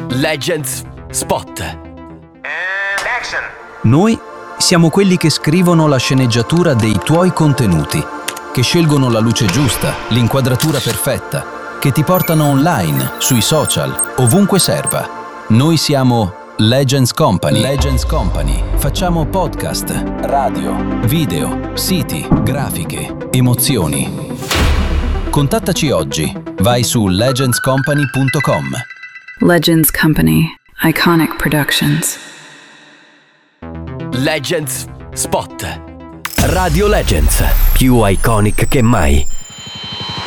Legends Spot. Action. Noi siamo quelli che scrivono la sceneggiatura dei tuoi contenuti, che scelgono la luce giusta, l'inquadratura perfetta, che ti portano online, sui social, ovunque serva. Noi siamo Legends Company. Legends Company. Facciamo podcast, radio, video, siti, grafiche, emozioni. Contattaci oggi. Vai su legendscompany.com. Legends Company. Iconic Productions. Legends Spot. Radio Legends, più iconic che mai.